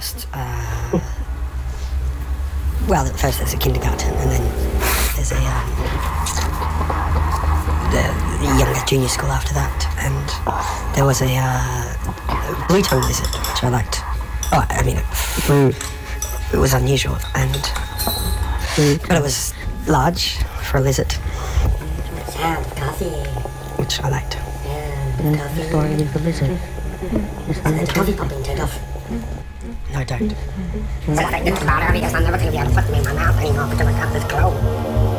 first, well, at first there's a kindergarten, and then there's the younger junior school after that, and there was a blue-tongue lizard, which I liked. Oh, I mean, it was unusual, but it was large for a lizard, which I liked. And the story of the lizard. And then coffee popping turned off. No, I don't. So I think it's about it because I'm never going to be able to put them in my mouth anymore because I got this glow.